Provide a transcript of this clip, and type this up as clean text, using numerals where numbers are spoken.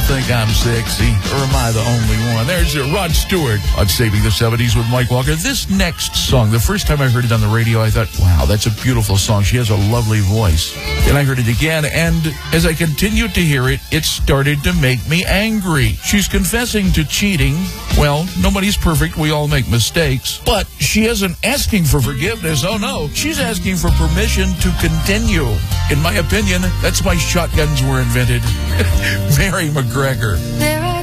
think I'm sexy, or am I the only one? There's Rod Stewart on Saving the 70s with Mike Walker. This next song, the first time I heard it on the radio, I thought, wow, that's a beautiful song. She has a lovely voice. Then I heard it again, and as I continued to hear it, it started to make me angry. She's confessing to cheating. Well, nobody's perfect. We all make mistakes. But she isn't asking for forgiveness. Oh, no. She's asking for permission to continue. In my opinion, that's why shotguns were invented. Mary McGregor. There are